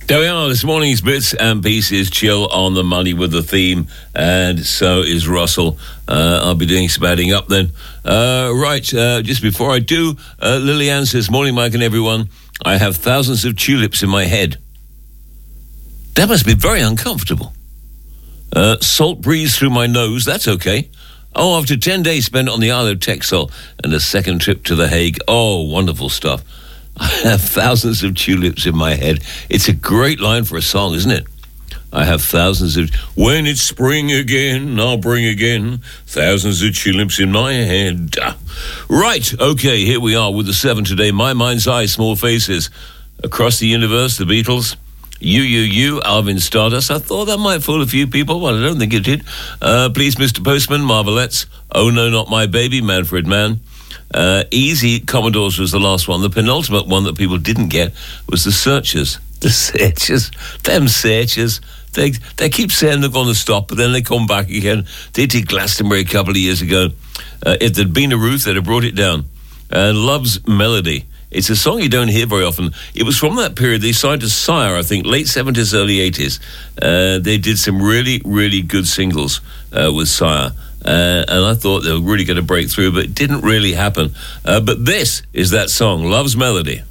There we are, this morning's Bits and Pieces, chill on the money with the theme, and so is Russell. I'll be doing some adding up then. Just before I do, Lillian says, morning Mike and everyone, I have thousands of tulips in my head. That must be very uncomfortable. Salt breeze through my nose, that's okay. Oh, after 10 days spent on the Isle of Texel and a second trip to The Hague. Oh, wonderful stuff. I have thousands of tulips in my head. It's a great line for a song, isn't it? I have thousands of... When it's spring again, I'll bring again thousands of tulips in my head. Right, okay, here we are with the 7 today. My Mind's Eye, Small Faces. Across the Universe, The Beatles. You, Alvin Stardust. I thought that might fool a few people, but I don't think it did. Please, Mr. Postman, Marvelettes. Oh No, Not My Baby, Manfred Mann. Easy Commodores was the last one. The penultimate one that people didn't get was the Searchers. The Searchers. Them Searchers. They keep saying they're going to stop, but then they come back again. They did Glastonbury a couple of years ago. If there'd been a Ruth, they'd have brought it down. Love's Melody. It's a song you don't hear very often. It was from that period. They signed to Sire, I think, late 70s, early 80s. They did some really, really good singles with Sire. And I thought they were really going to break through, but it didn't really happen. But this is that song, Love's Melody.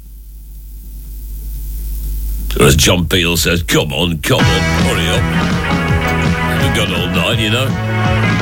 As John Peel says, come on, hurry up. We've got all night, you know.